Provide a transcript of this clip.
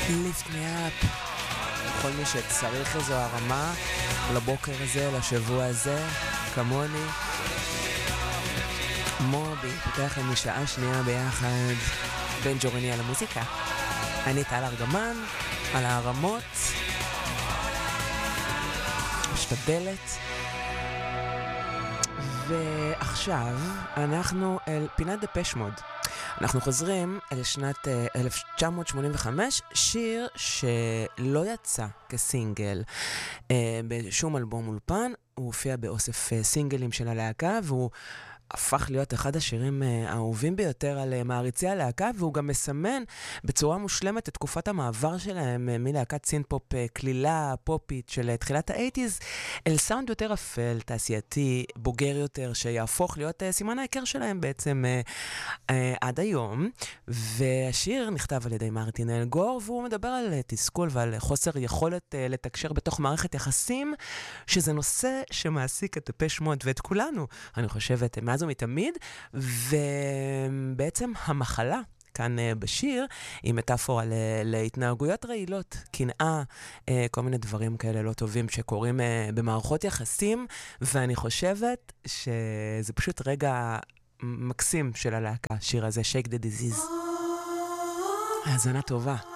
lift me up. כל מי שצריך איזו הרמה לבוקר הזה, לשבוע הזה, כמוני. מובי, פותח לנו שעה שנייה ביחד בין ג'ורני על המוזיקה. אני טל ארגמן, על הרמות. משתדלת. ועכשיו אנחנו אל פינת דפש מוד. אנחנו חוזרים אל שנת 1985, שיר שלא יצא כסינגל בשום אלבום אולפן, הוא הופיע באוסף סינגלים של הלהקה, והוא הפך להיות אחד השירים האהובים ביותר על מעריצי הלהקה, והוא גם מסמן בצורה מושלמת את תקופת המעבר שלהם מלהקת סינפופ כלילה פופית של תחילת ה-80s אל סאונד יותר אפל, תעשייתי, בוגר יותר, שיהפוך להיות סימן ההיכר שלהם בעצם עד היום. והשיר נכתב על ידי מרטין אל גור, והוא מדבר על תסכול ועל חוסר יכולת לתקשר בתוך מערכת יחסים, שזה נושא שמעסיק את דפש מוד ואת כולנו, אני חושבת, מאז ומתמיד. ובעצם המחלה כאן בשיר היא מטאפורה להתנהגויות רעילות, קנאה, כל מיני דברים כאלה לא טובים שקורים במערכות יחסים, ואני חושבת שזה פשוט רגע מקסים של הלהקה, שיר הזה, Shake the Disease. האזנה טובה.